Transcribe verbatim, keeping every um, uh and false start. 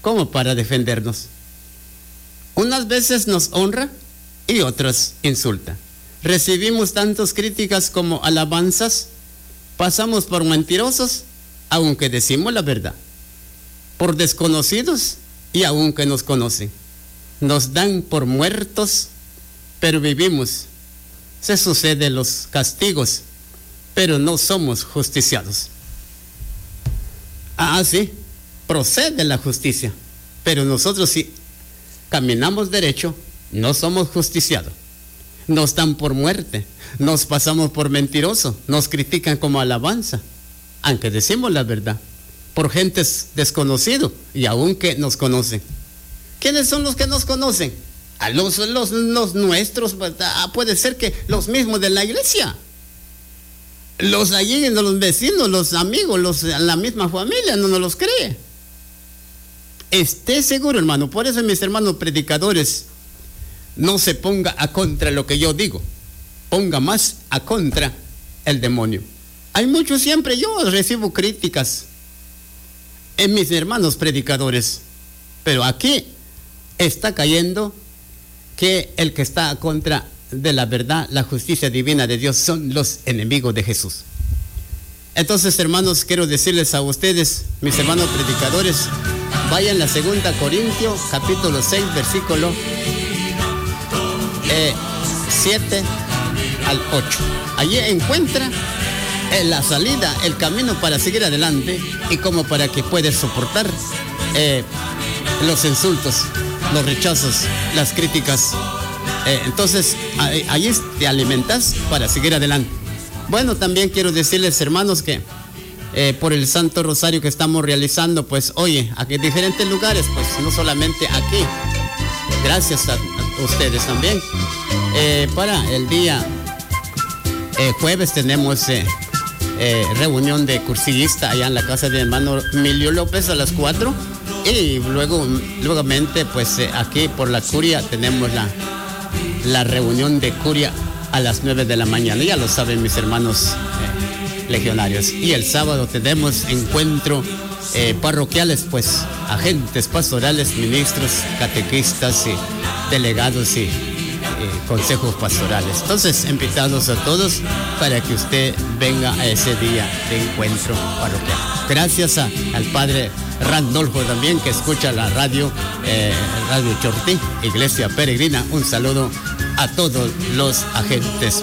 como para defendernos. Unas veces nos honra y otras insulta. Recibimos tantas críticas como alabanzas. Pasamos por mentirosos, aunque decimos la verdad. Por desconocidos y aunque nos conocen. Nos dan por muertos, pero vivimos. Se suceden los castigos, pero no somos justiciados. Ah, sí, procede la justicia, pero nosotros sí caminamos derecho, no somos justiciados. Nos dan por muerte, nos pasamos por mentirosos, nos critican como alabanza, aunque decimos la verdad, por gentes desconocidos y aunque nos conocen. ¿Quiénes son los que nos conocen? A los, los, los nuestros, ah, puede ser que los mismos de la iglesia. Los allí, los vecinos, los amigos, los, la misma familia, no nos los cree. Esté seguro, hermano. Por eso, mis hermanos predicadores, no se ponga a contra lo que yo digo. Ponga más a contra el demonio. Hay muchos siempre, yo recibo críticas en mis hermanos predicadores. Pero aquí está cayendo que el que está a contra de la verdad, la justicia divina de Dios, son los enemigos de Jesús. Entonces, hermanos, quiero decirles a ustedes, mis hermanos predicadores, vayan a segunda Corintios, capítulo seis, versículo eh, siete al ocho. Allí encuentra eh, la salida, el camino para seguir adelante y como para que puedas soportar eh, los insultos, los rechazos, las críticas. Eh, entonces, ahí te alimentas para seguir adelante. Bueno, también quiero decirles, hermanos, que eh, por el Santo Rosario que estamos realizando, pues, oye, aquí en diferentes lugares, pues, no solamente aquí, gracias a, a ustedes también. Eh, para el día eh, jueves tenemos eh, eh, reunión de cursillistas allá en la casa de hermano Emilio López a las cuatro. Y luego, luegamente, pues, eh, aquí por la curia tenemos la la reunión de curia a las nueve de la mañana, ya lo saben mis hermanos eh, legionarios. Y el sábado tenemos encuentro eh, parroquiales, pues, agentes pastorales, ministros, catequistas y delegados y eh, consejos pastorales. Entonces, invitados a todos para que usted venga a ese día de encuentro parroquial. Gracias a, al padre Randolfo también, que escucha la radio, eh, Radio Chortí, Iglesia Peregrina. Un saludo a todos los agentes